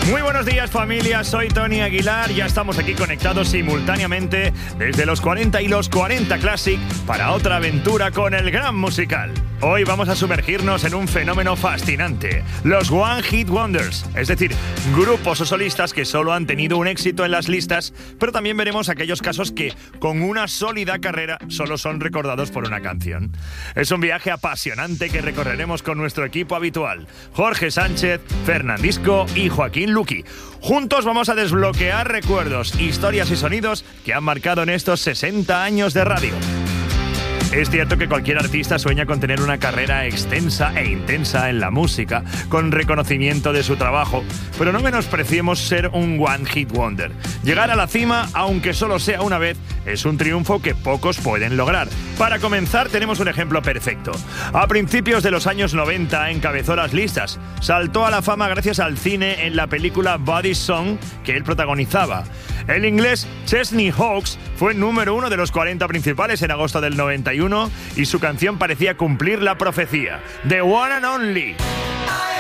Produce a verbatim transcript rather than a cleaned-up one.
Muy buenos días, familia, soy Tony Aguilar. Ya estamos aquí conectados simultáneamente desde los cuarenta y los cuarenta Classic para otra aventura con el gran musical. Hoy vamos a sumergirnos en un fenómeno fascinante, los One Hit Wonders, es decir, grupos o solistas que solo han tenido un éxito en las listas, pero también veremos aquellos casos que, con una sólida carrera, solo son recordados por una canción. Es un viaje apasionante que recorreremos con nuestro equipo habitual, Jorge Sánchez, Fernandisco y Joaquín Luqui. Juntos vamos a desbloquear recuerdos, historias y sonidos que han marcado en estos sesenta años de radio. Es cierto que cualquier artista sueña con tener una carrera extensa e intensa en la música, con reconocimiento de su trabajo, pero no menospreciemos ser un One Hit Wonder. Llegar a la cima, aunque solo sea una vez, es un triunfo que pocos pueden lograr. Para comenzar, tenemos un ejemplo perfecto. A principios de los años noventa encabezó las listas. Saltó a la fama gracias al cine en la película Body Song que él protagonizaba. El inglés Chesney Hawkes fue número uno de los cuarenta principales en agosto del noventa y uno y su canción parecía cumplir la profecía. The One and Only. I